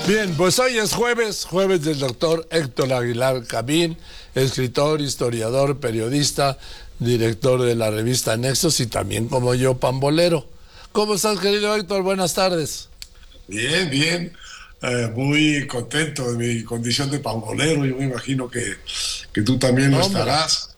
Bien, pues hoy es jueves del doctor Héctor Aguilar Camín, escritor, historiador, periodista, director de la revista Nexos y también, como yo, pambolero. ¿Cómo estás, querido Héctor? Buenas tardes. Bien, bien. Muy contento de mi condición de pambolero. Yo me imagino que tú también lo Hombre, estarás.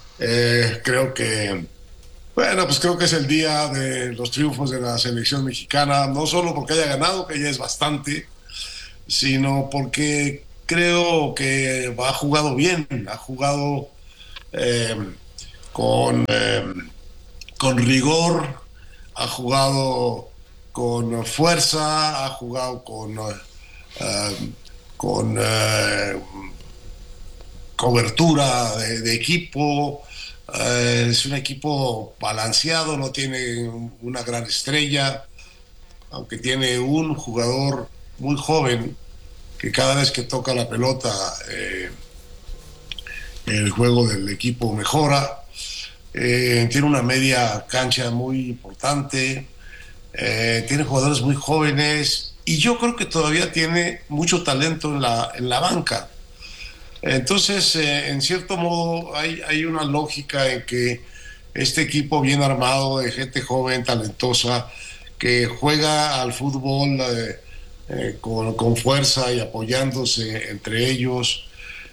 Creo que es el día de los triunfos de la selección mexicana, no solo porque haya ganado, que ya es bastante, sino porque creo que ha jugado bien, ha jugado eh, con, eh, con rigor, ha jugado con fuerza, ha jugado con cobertura de equipo. Es un equipo balanceado, no tiene una gran estrella, aunque tiene un jugador muy joven que cada vez que toca la pelota el juego del equipo mejora. Tiene una media cancha muy importante, tiene jugadores muy jóvenes y yo creo que todavía tiene mucho talento en la banca. Entonces, en cierto modo, hay una lógica en que este equipo bien armado de gente joven, talentosa, que juega al fútbol con fuerza y apoyándose entre ellos,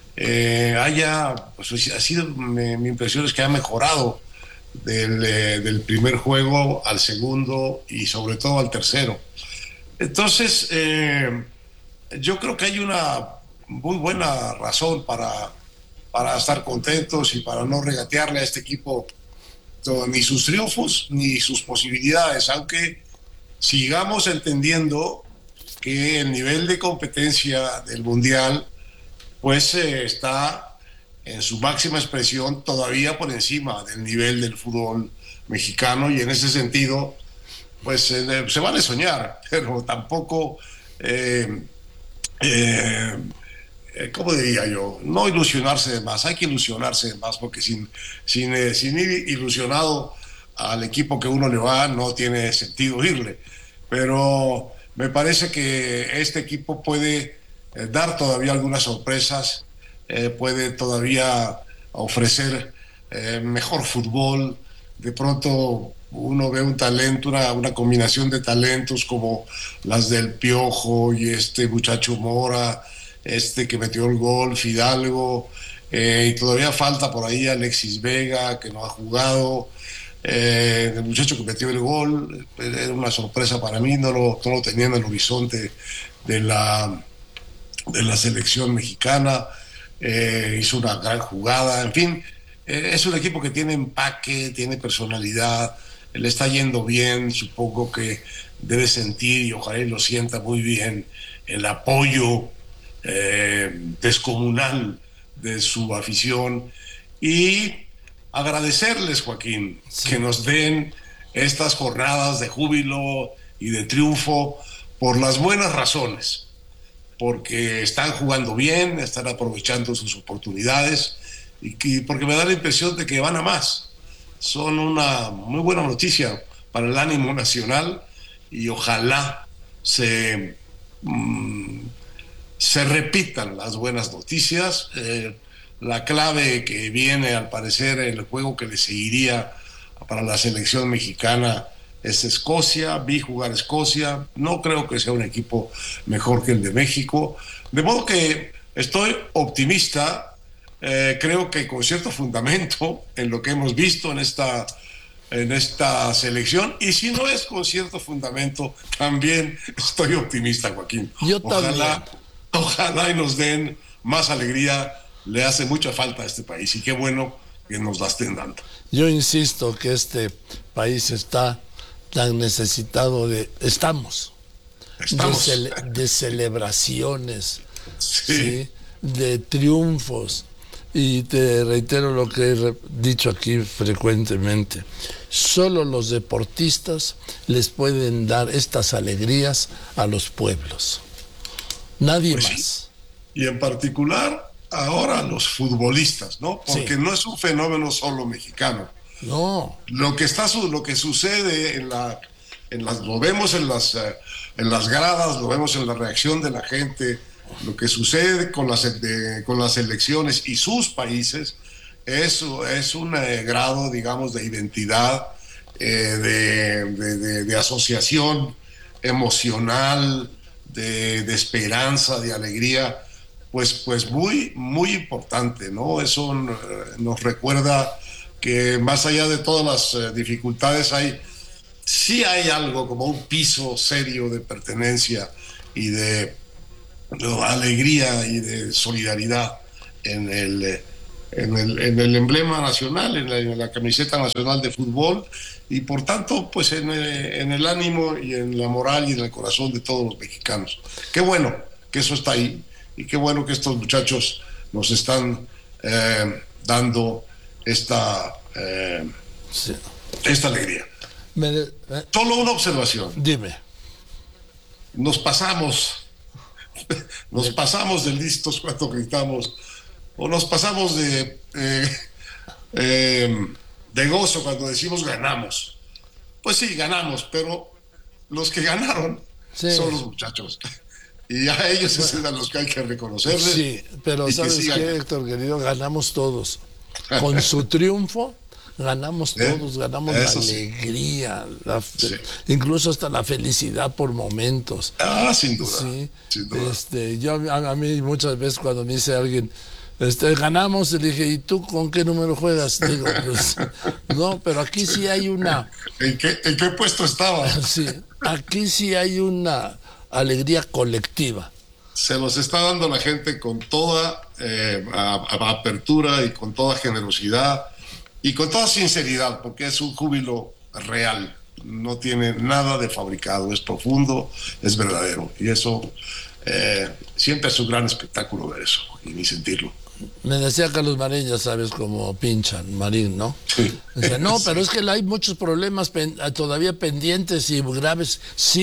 pues ha sido, mi impresión es que ha mejorado del primer juego al segundo y sobre todo al tercero. Entonces, yo creo que hay una muy buena razón para estar contentos y para no regatearle a este equipo ni sus triunfos ni sus posibilidades, aunque sigamos entendiendo que el nivel de competencia del Mundial pues está en su máxima expresión todavía por encima del nivel del fútbol mexicano y en ese sentido pues se vale soñar, pero tampoco eh, eh, ¿cómo diría yo? No ilusionarse de más, hay que ilusionarse de más porque sin ir ilusionado al equipo que uno le va no tiene sentido irle, pero me parece que este equipo puede dar todavía algunas sorpresas, puede todavía ofrecer mejor fútbol, de pronto uno ve un talento, una combinación de talentos como las del Piojo y este muchacho Mora, este que metió el gol, Fidalgo, y todavía falta por ahí Alexis Vega, que no ha jugado, el muchacho que metió el gol, era una sorpresa para mí, no lo tenía en el horizonte de de la selección mexicana, hizo una gran jugada, en fin, es un equipo que tiene empaque, tiene personalidad, le está yendo bien, supongo que debe sentir y ojalá lo sienta muy bien el apoyo descomunal de su afición y agradecerles, Joaquín, que sí. nos den estas jornadas de júbilo y de triunfo por las buenas razones, porque están jugando bien, están aprovechando sus oportunidades y porque me da la impresión de que van a más. Son una muy buena noticia para el ánimo nacional y ojalá se, mm, se repitan las buenas noticias. La clave que viene, al parecer, el juego que le seguiría para la selección mexicana es Escocia. Vi jugar Escocia. No creo que sea un equipo mejor que el de México. De modo que estoy optimista. Creo que con cierto fundamento en lo que hemos visto en esta selección. Y si no es con cierto fundamento, también estoy optimista, Joaquín. Yo también. Ojalá, ojalá y nos den más alegría. Le hace mucha falta a este país y qué bueno que nos la estén dando. Yo insisto que este país está tan necesitado Estamos. de celebraciones, Sí, ¿sí? De triunfos. Y te reitero lo que he dicho aquí frecuentemente. Solo los deportistas les pueden dar estas alegrías a los pueblos. Nadie pues sí. más. Y en particular ahora los futbolistas, ¿no? Sí. Porque no es un fenómeno solo mexicano. No. Lo que sucede lo vemos en las en las gradas, lo vemos en la reacción de la gente, lo que sucede con las elecciones y sus países, es un grado, digamos, de identidad, de asociación emocional, de esperanza, de alegría, pues muy, muy importante, ¿no? Eso nos recuerda que más allá de todas las dificultades sí hay algo como un piso serio de pertenencia y de alegría y de solidaridad en el emblema nacional, en la camiseta nacional de fútbol, y por tanto, pues en el ánimo y en la moral y en el corazón de todos los mexicanos. Qué bueno que eso está ahí, y qué bueno que estos muchachos nos están dando Sí. esta alegría. Solo una observación. Dime. Nos pasamos de listos cuando gritamos, o nos pasamos de gozo cuando decimos ganamos. Pues sí, ganamos, pero los que ganaron son los muchachos. Y a ellos es a los que hay que reconocerles. Sí, pero ¿sabes qué, Héctor, querido? Ganamos todos. Con su triunfo, ganamos todos, ganamos la alegría, incluso hasta la felicidad por momentos. Sin duda. Sí. Sin duda. A mí muchas veces cuando me dice alguien, ganamos, le dije, ¿y tú con qué número juegas? Digo, pues, no, pero aquí sí hay una... ¿En qué puesto estaba? Sí, aquí sí hay una alegría colectiva. Se los está dando la gente con toda apertura y con toda generosidad y con toda sinceridad, porque es un júbilo real, no tiene nada de fabricado, es profundo, es verdadero, y eso siempre es un gran espectáculo ver eso y sentirlo. Me decía Carlos Marín, ya sabes, como pinchan Marín, ¿no? Sí. Dice, no, pero es que hay muchos problemas todavía pendientes y graves.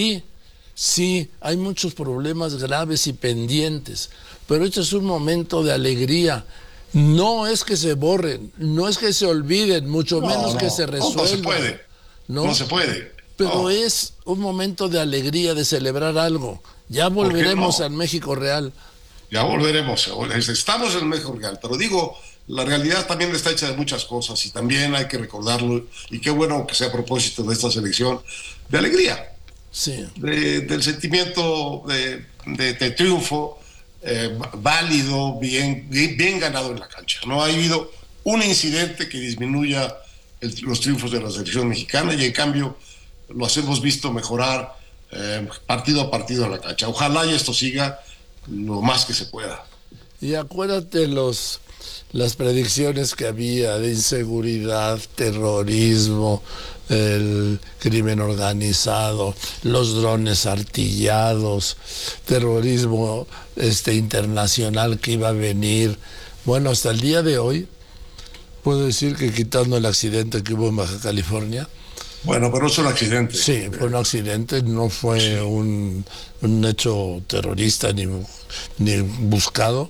Sí, hay muchos problemas graves y pendientes, pero este es un momento de alegría. No es que se borren, no es que se olviden, mucho menos que se resuelvan. No se puede. No se puede. Pero es un momento de alegría, de celebrar algo. Ya volveremos al México real. Ya volveremos. Estamos en el México real, pero digo, la realidad también está hecha de muchas cosas y también hay que recordarlo. Y qué bueno que sea a propósito de esta selección de alegría. Sí. Del sentimiento de triunfo válido, bien ganado en la cancha. No ha habido un incidente que disminuya los triunfos de la selección mexicana, y en cambio los hemos visto mejorar partido a partido en la cancha. Ojalá y esto siga lo más que se pueda. Y acuérdate las predicciones que había de inseguridad, terrorismo, el crimen organizado, los drones artillados, terrorismo internacional que iba a venir. Bueno, hasta el día de hoy puedo decir que, quitando el accidente que hubo en Baja California. Bueno, pero es un accidente. Sí, fue un accidente, no fue un hecho terrorista ni buscado.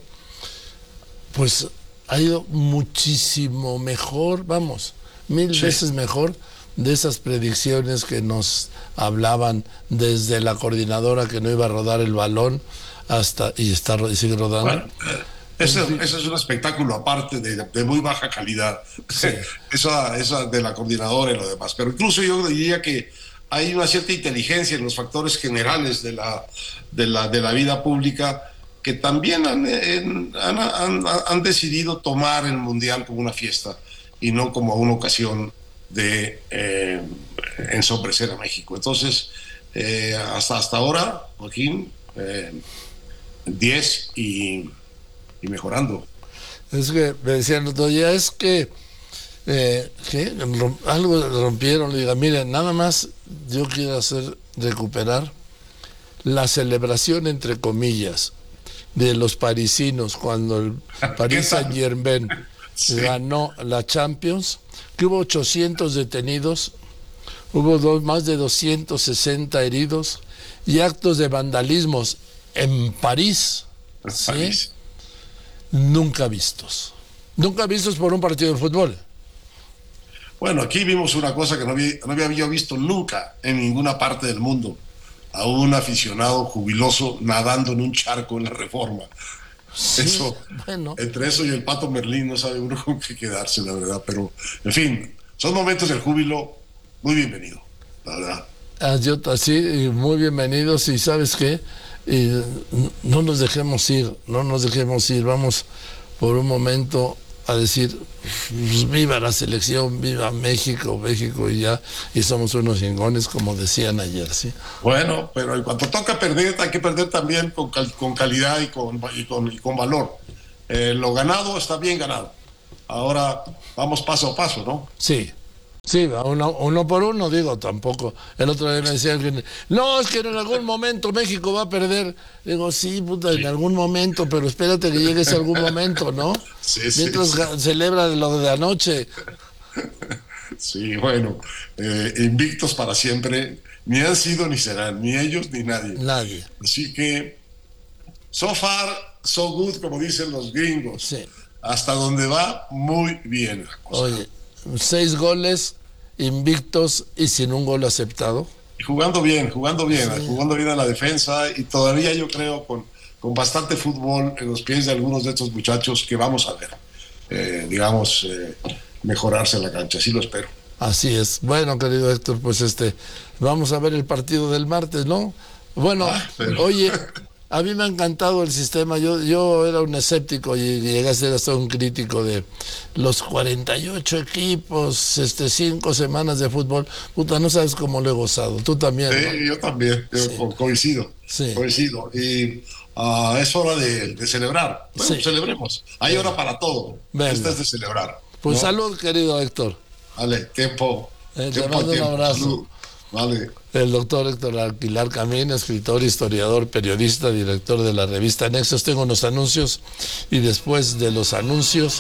Pues ha ido muchísimo mejor, vamos, 1000 veces mejor de esas predicciones que nos hablaban desde la coordinadora, que no iba a rodar el balón y sigue rodando. Bueno, eso es un espectáculo aparte de muy baja calidad. Sí. Esa de la coordinadora y lo demás. Pero incluso yo diría que hay una cierta inteligencia en los factores generales de la vida pública, que también han decidido tomar el Mundial como una fiesta y no como una ocasión de ensombrecer a México. Entonces, hasta ahora, Joaquín, 10 y mejorando. Es que me decían el otro día, es que algo rompieron. Le digo, miren, nada más yo quiero recuperar la celebración, entre comillas, de los parisinos cuando el Paris Saint-Germain ganó la Champions, que hubo 800 detenidos, hubo más de 260 heridos y actos de vandalismos en París, ¿sí? Nunca vistos por un partido de fútbol. Bueno, aquí vimos una cosa que no había visto nunca en ninguna parte del mundo. a un aficionado jubiloso nadando en un charco en la Reforma. Sí, Eso, bueno. entre eso y el Pato Merlín no sabe uno con qué quedarse, la verdad. Pero, en fin, son momentos del júbilo muy bienvenido, la verdad. Sí, muy bienvenidos, y ¿sabes qué? No nos dejemos ir, vamos por un momento a decir, pues, viva la selección, viva México, y ya, y somos unos chingones, como decían ayer, ¿sí? Bueno, pero en cuanto toca perder, hay que perder también con calidad y con valor. Lo ganado está bien ganado. Ahora vamos paso a paso, ¿no? Sí. Sí, uno por uno, digo, tampoco. El otro día me decían que no, es que en algún momento México va a perder. Digo, sí, puta, en algún momento, pero espérate que llegue ese algún momento, ¿no? Sí, mientras celebra lo de anoche. Sí, bueno, invictos para siempre, ni han sido ni serán, ni ellos ni nadie. Nadie. Así que, so far, so good, como dicen los gringos. Sí. Hasta donde va, muy bien la cosa. Oye, 6 goles, invictos y sin un gol aceptado. Y jugando bien, Sí. jugando bien a la defensa, y todavía yo creo con bastante fútbol en los pies de algunos de estos muchachos que vamos a ver, mejorarse en la cancha, así lo espero. Así es. Bueno, querido Héctor, pues vamos a ver el partido del martes, ¿no? Bueno, oye, a mí me ha encantado el sistema. Yo era un escéptico y llegué a ser hasta un crítico de los 48 equipos, 5 semanas de fútbol. Puta, no sabes cómo lo he gozado. Tú también, Sí, ¿no? yo también, coincido. Sí. Coincido. Y es hora de celebrar. Bueno, Sí. celebremos. Hay hora para todo. Venga. Esta es de celebrar. Pues ¿no? salud, querido Héctor. Vale, tiempo. Te mando un abrazo. Salud. Vale. El doctor Héctor Aguilar Camín, escritor, historiador, periodista, director de la revista Nexos. Tengo unos anuncios y después de los anuncios,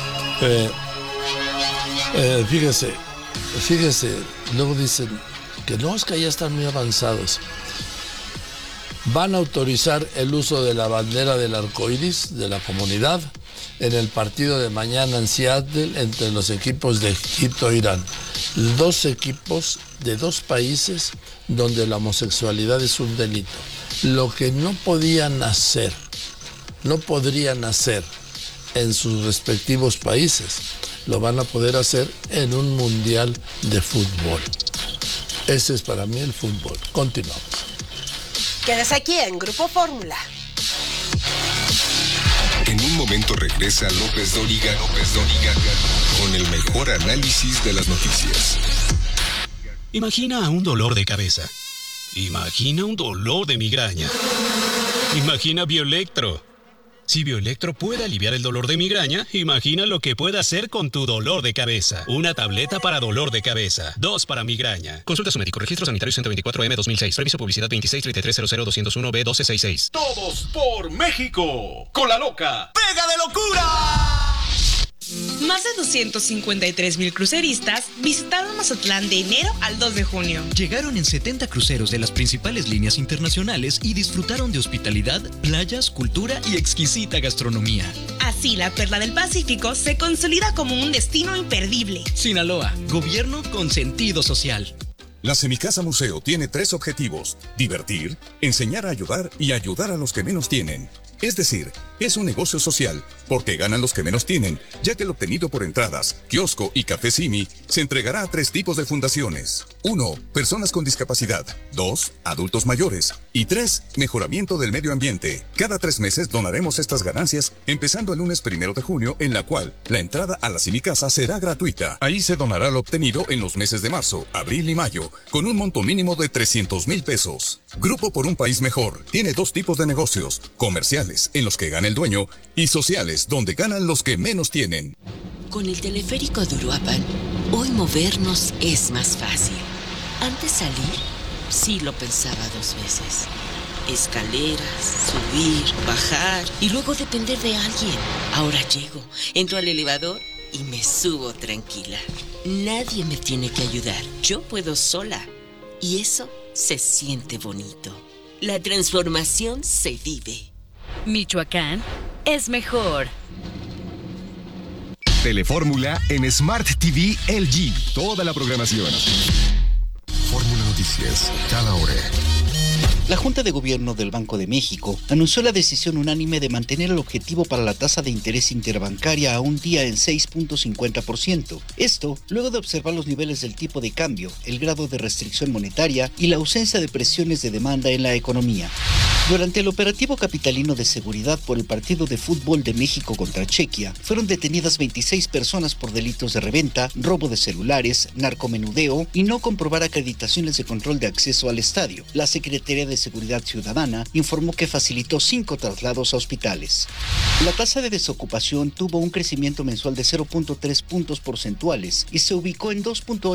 fíjese, luego dicen que no, es que ya están muy avanzados. Van a autorizar el uso de la bandera del arco iris de la comunidad en el partido de mañana en Seattle entre los equipos de Egipto e Irán. 2 equipos de 2 países donde la homosexualidad es un delito. Lo que no podrían hacer en sus respectivos países, lo van a poder hacer en un mundial de fútbol. Ese es para mí el fútbol. Continuamos. Quedas aquí en Grupo Fórmula. En un momento regresa López Dóriga con el mejor análisis de las noticias. Imagina un dolor de cabeza. Imagina un dolor de migraña. Imagina Bioelectro. Si Bioelectro puede aliviar el dolor de migraña, imagina lo que puede hacer con tu dolor de cabeza. Una tableta para dolor de cabeza, 2 para migraña. Consulta a su médico. Registro sanitario 124M 2006. Reviso publicidad 2633000201B1266. Todos por México. Con la loca. ¡Pega de locura! Más de 253,000 cruceristas visitaron Mazatlán de enero al 2 de junio. Llegaron en 70 cruceros de las principales líneas internacionales y disfrutaron de hospitalidad, playas, cultura y exquisita gastronomía. Así, la Perla del Pacífico se consolida como un destino imperdible. Sinaloa, gobierno con sentido social. La Semicasa Museo tiene 3 objetivos: divertir, enseñar a ayudar y ayudar a los que menos tienen. Es decir, es un negocio social, porque ganan los que menos tienen, ya que lo obtenido por entradas, kiosco y café Simi se entregará a 3 tipos de fundaciones. 1. Personas con discapacidad. 2. Adultos mayores. Y 3. Mejoramiento del medio ambiente. Cada 3 meses donaremos estas ganancias, empezando el lunes 1 de junio, en la cual la entrada a la Semicasa será gratuita. Ahí se donará lo obtenido en los meses de marzo, abril y mayo, con un monto mínimo de 300,000 pesos. Grupo por un País Mejor tiene 2 tipos de negocios: comerciales, en los que gana el dueño, y sociales, donde ganan los que menos tienen. Con el teleférico de Uruapan, hoy movernos es más fácil. Antes salir, sí lo pensaba 2 veces. Escaleras, subir, bajar y luego depender de alguien. Ahora llego, entro al elevador y me subo tranquila. Nadie me tiene que ayudar, yo puedo sola. Y eso se siente bonito. La transformación se vive. Michoacán es mejor. Telefórmula en Smart TV LG. Toda la programación. Fórmula Noticias, cada hora. La Junta de Gobierno del Banco de México anunció la decisión unánime de mantener el objetivo para la tasa de interés interbancaria a un día en 6.50%. Esto luego de observar los niveles del tipo de cambio, el grado de restricción monetaria y la ausencia de presiones de demanda en la economía. Durante el operativo capitalino de seguridad por el partido de fútbol de México contra Chequia, fueron detenidas 26 personas por delitos de reventa, robo de celulares, narcomenudeo y no comprobar acreditaciones de control de acceso al estadio. La Secretaría de Seguridad Ciudadana informó que facilitó 5 traslados a hospitales. La tasa de desocupación tuvo un crecimiento mensual de 0.3 puntos porcentuales y se ubicó en 2.8%.